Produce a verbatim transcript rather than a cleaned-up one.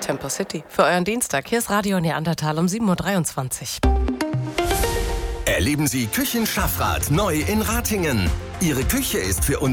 Tempo City für euren Dienstag. Hier ist Radio Neandertal um sieben Uhr dreiundzwanzig. Erleben Sie Küchenschafrat neu in Ratingen. Ihre Küche ist für uns